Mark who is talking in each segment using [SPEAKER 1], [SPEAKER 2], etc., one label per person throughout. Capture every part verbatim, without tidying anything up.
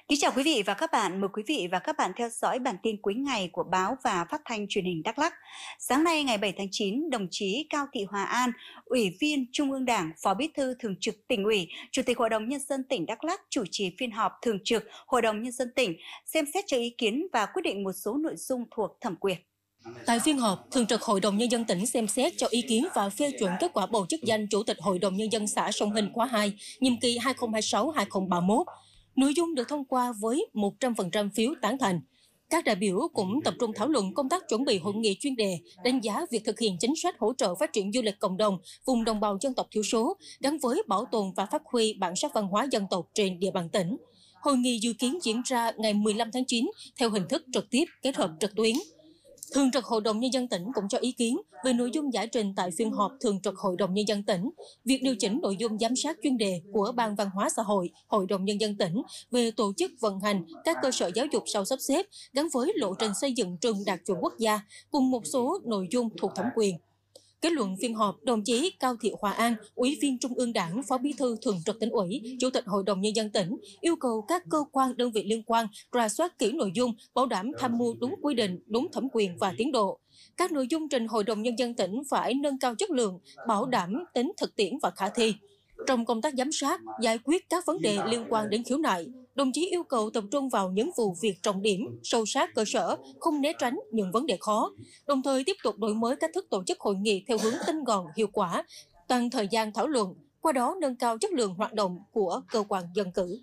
[SPEAKER 1] Kính chào quý vị và các bạn. Mời quý vị và các bạn theo dõi bản tin cuối ngày của báo và phát thanh truyền hình Đắk Lắk. Sáng nay ngày bảy tháng chín, đồng chí Cao Thị Hòa An, Ủy viên Trung ương Đảng, Phó Bí thư Thường trực Tỉnh ủy, Chủ tịch Hội đồng Nhân dân tỉnh Đắk Lắk chủ trì phiên họp thường trực Hội đồng Nhân dân tỉnh, xem xét cho ý kiến và quyết định một số nội dung thuộc thẩm quyền.
[SPEAKER 2] Tại phiên họp, Thường trực Hội đồng Nhân dân tỉnh xem xét cho ý kiến và phê chuẩn kết quả bầu chức danh Chủ tịch Hội đồng Nhân dân xã Sông Hinh khóa hai, nhiệm kỳ hai nghìn không trăm hai mươi sáu đến hai nghìn không trăm ba mươi mốt. Nội dung được thông qua với một trăm phần trăm phiếu tán thành. Các đại biểu cũng tập trung thảo luận công tác chuẩn bị hội nghị chuyên đề, đánh giá việc thực hiện chính sách hỗ trợ phát triển du lịch cộng đồng vùng đồng bào dân tộc thiểu số gắn với bảo tồn và phát huy bản sắc văn hóa dân tộc trên địa bàn tỉnh. Hội nghị dự kiến diễn ra ngày mười lăm tháng chín theo hình thức trực tiếp kết hợp trực tuyến. Thường trực Hội đồng Nhân dân tỉnh cũng cho ý kiến về nội dung giải trình tại phiên họp Thường trực Hội đồng Nhân dân tỉnh, việc điều chỉnh nội dung giám sát chuyên đề của Ban Văn hóa Xã hội Hội đồng Nhân dân tỉnh về tổ chức vận hành các cơ sở giáo dục sau sắp xếp gắn với lộ trình xây dựng trường đạt chuẩn quốc gia cùng một số nội dung thuộc thẩm quyền. Kết luận phiên họp, đồng chí Cao Thị Hòa An, Ủy viên Trung ương Đảng, Phó Bí thư Thường trực Tỉnh ủy, Chủ tịch Hội đồng Nhân dân tỉnh yêu cầu các cơ quan đơn vị liên quan rà soát kỹ nội dung, bảo đảm tham mưu đúng quy định, đúng thẩm quyền và tiến độ. Các nội dung trình Hội đồng Nhân dân tỉnh phải nâng cao chất lượng, bảo đảm tính thực tiễn và khả thi. Trong công tác giám sát, giải quyết các vấn đề liên quan đến khiếu nại, đồng chí yêu cầu tập trung vào những vụ việc trọng điểm, sâu sát cơ sở, không né tránh những vấn đề khó, đồng thời tiếp tục đổi mới cách thức tổ chức hội nghị theo hướng tinh gọn, hiệu quả, tăng thời gian thảo luận, qua đó nâng cao chất lượng hoạt động của cơ quan dân cử.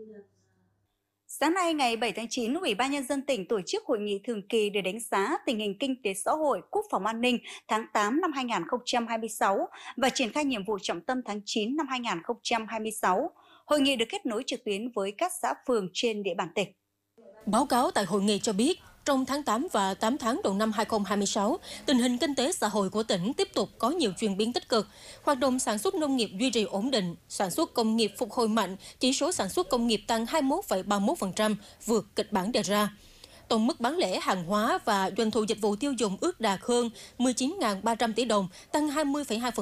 [SPEAKER 1] Sáng nay ngày bảy tháng chín, Ủy ban Nhân dân tỉnh tổ chức hội nghị thường kỳ để đánh giá tình hình kinh tế xã hội, quốc phòng an ninh tháng tám năm hai nghìn không trăm hai mươi sáu và triển khai nhiệm vụ trọng tâm tháng chín năm hai nghìn không trăm hai mươi sáu. Hội nghị được kết nối trực tuyến với các xã phường trên địa bàn tỉnh.
[SPEAKER 2] Báo cáo tại hội nghị cho biết, trong tháng tám và tám tháng đầu năm hai nghìn không trăm hai mươi sáu, tình hình kinh tế xã hội của tỉnh tiếp tục có nhiều chuyển biến tích cực. Hoạt động sản xuất nông nghiệp duy trì ổn định, sản xuất công nghiệp phục hồi mạnh, chỉ số sản xuất công nghiệp tăng hai mươi mốt phẩy ba mươi mốt phần trăm, vượt kịch bản đề ra. Tổng mức bán lẻ hàng hóa và doanh thu dịch vụ tiêu dùng ước đạt hơn mười chín nghìn ba trăm tỷ đồng, tăng hai mươi phẩy hai phần trăm.